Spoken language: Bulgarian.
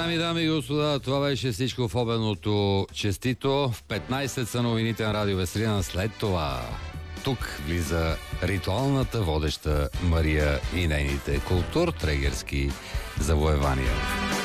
Уважаеми дами и господа, това беше всичко в обедното честито. В 15 са новините на Радио Веселина. След това тук влиза ритуалната водеща Мария и нейните културтрегерски завоевания.